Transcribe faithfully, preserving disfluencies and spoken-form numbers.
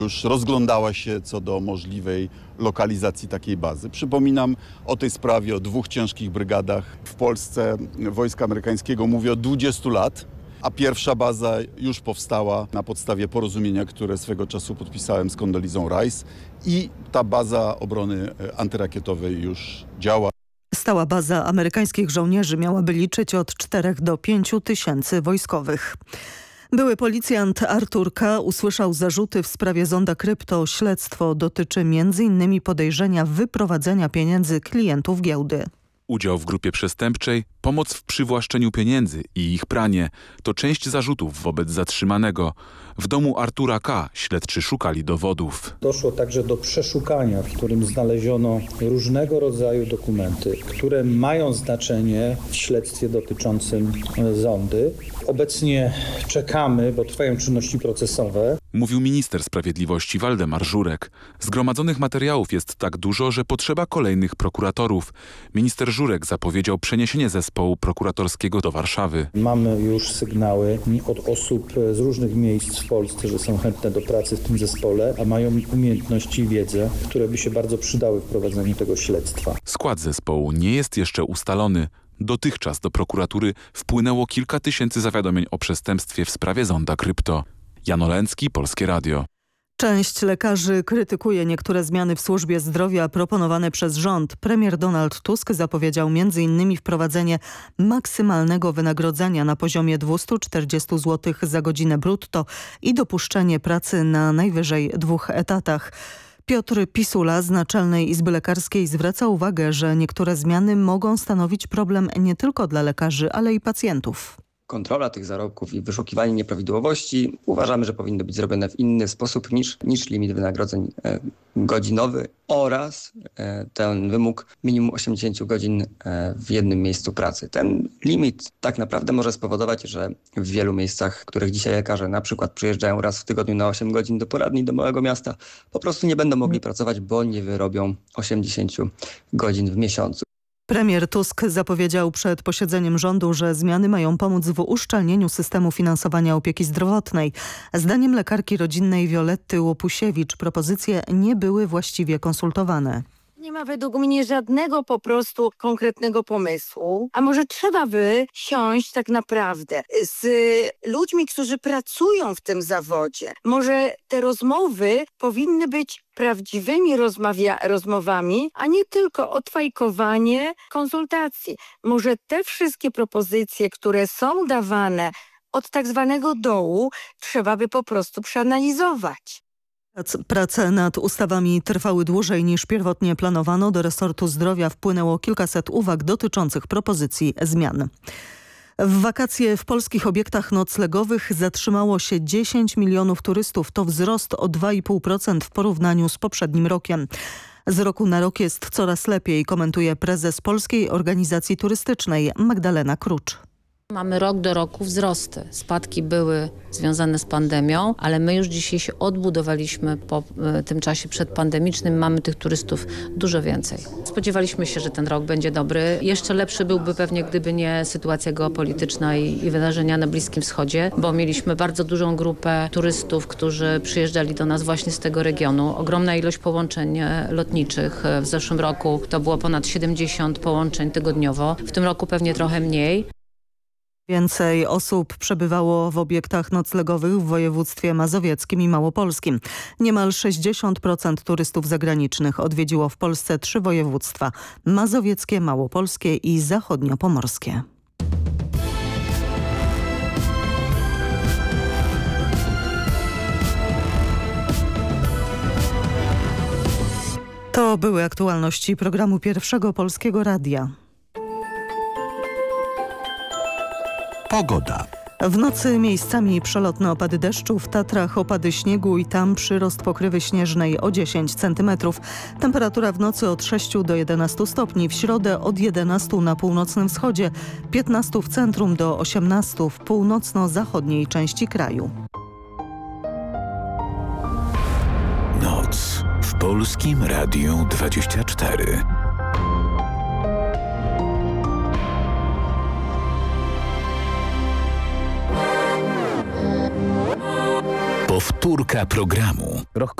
Już rozglądała się co do możliwej lokalizacji takiej bazy. Przypominam o tej sprawie, o dwóch ciężkich brygadach w Polsce wojska amerykańskiego mówi od dwudziestu lat, a pierwsza baza już powstała na podstawie porozumienia, które swego czasu podpisałem z Condoleezą Rice i ta baza obrony antyrakietowej już działa. Stała baza amerykańskich żołnierzy miałaby liczyć od czterech do pięciu tysięcy wojskowych. Były policjant Artur K. usłyszał zarzuty w sprawie zonda krypto. Śledztwo dotyczy między innymi podejrzenia wyprowadzenia pieniędzy klientów giełdy. Udział w grupie przestępczej, pomoc w przywłaszczeniu pieniędzy i ich pranie to część zarzutów wobec zatrzymanego. W domu Artura K. śledczy szukali dowodów. Doszło także do przeszukania, w którym znaleziono różnego rodzaju dokumenty, które mają znaczenie w śledztwie dotyczącym zondy. Obecnie czekamy, bo trwają czynności procesowe. Mówił minister sprawiedliwości Waldemar Żurek. Zgromadzonych materiałów jest tak dużo, że potrzeba kolejnych prokuratorów. Minister Żurek zapowiedział przeniesienie zespołu prokuratorskiego do Warszawy. Mamy już sygnały od osób z różnych miejsc w Polsce, że są chętne do pracy w tym zespole, a mają umiejętności i wiedzę, które by się bardzo przydały w prowadzeniu tego śledztwa. Skład zespołu nie jest jeszcze ustalony. Dotychczas do prokuratury wpłynęło kilka tysięcy zawiadomień o przestępstwie w sprawie zonda krypto. Jan Oleński, Polskie Radio. Część lekarzy krytykuje niektóre zmiany w służbie zdrowia proponowane przez rząd. Premier Donald Tusk zapowiedział między innymi wprowadzenie maksymalnego wynagrodzenia na poziomie dwieście czterdzieści złotych za godzinę brutto i dopuszczenie pracy na najwyżej dwóch etatach. Piotr Pisula z Naczelnej Izby Lekarskiej zwraca uwagę, że niektóre zmiany mogą stanowić problem nie tylko dla lekarzy, ale i pacjentów. Kontrola tych zarobków i wyszukiwanie nieprawidłowości uważamy, że powinny być zrobione w inny sposób niż, niż limit wynagrodzeń e, godzinowy oraz e, ten wymóg minimum osiemdziesiąt godzin e, w jednym miejscu pracy. Ten limit tak naprawdę może spowodować, że w wielu miejscach, w których dzisiaj lekarze na przykład przyjeżdżają raz w tygodniu na osiem godzin do poradni do małego miasta, po prostu nie będą mogli pracować, bo nie wyrobią osiemdziesiąt godzin w miesiącu. Premier Tusk zapowiedział przed posiedzeniem rządu, że zmiany mają pomóc w uszczelnieniu systemu finansowania opieki zdrowotnej. Zdaniem lekarki rodzinnej Violetty Łopusiewicz propozycje nie były właściwie konsultowane. Nie ma według mnie żadnego po prostu konkretnego pomysłu, a może trzeba by siąść tak naprawdę z ludźmi, którzy pracują w tym zawodzie. Może te rozmowy powinny być prawdziwymi rozmawia- rozmowami, a nie tylko odfajkowanie konsultacji. Może te wszystkie propozycje, które są dawane od tak zwanego dołu, trzeba by po prostu przeanalizować. Prace nad ustawami trwały dłużej niż pierwotnie planowano. Do resortu zdrowia wpłynęło kilkaset uwag dotyczących propozycji zmian. W wakacje w polskich obiektach noclegowych zatrzymało się dziesięć milionów turystów. To wzrost o dwa i pół procent w porównaniu z poprzednim rokiem. Z roku na rok jest coraz lepiej, komentuje prezes Polskiej Organizacji Turystycznej Magdalena Krucz. Mamy rok do roku wzrosty. Spadki były związane z pandemią, ale my już dzisiaj się odbudowaliśmy po y, tym czasie przedpandemicznym. Mamy tych turystów dużo więcej. Spodziewaliśmy się, że ten rok będzie dobry. Jeszcze lepszy byłby pewnie, gdyby nie sytuacja geopolityczna i, i wydarzenia na Bliskim Wschodzie, bo mieliśmy bardzo dużą grupę turystów, którzy przyjeżdżali do nas właśnie z tego regionu. Ogromna ilość połączeń lotniczych. W zeszłym roku to było ponad siedemdziesiąt połączeń tygodniowo. W tym roku pewnie trochę mniej. Więcej osób przebywało w obiektach noclegowych w województwie mazowieckim i małopolskim. Niemal sześćdziesiąt procent turystów zagranicznych odwiedziło w Polsce trzy województwa: mazowieckie, małopolskie i zachodniopomorskie. To były aktualności programu Pierwszego Polskiego Radia. Pogoda. W nocy miejscami przelotne opady deszczu, w Tatrach opady śniegu i tam przyrost pokrywy śnieżnej o dziesięć centymetrów. Temperatura w nocy od sześciu do jedenastu stopni, w środę od jedenastu na północnym wschodzie, piętnastu w centrum do osiemnastu w północno-zachodniej części kraju. Noc w Polskim Radiu dwadzieścia cztery. Powtórka programu.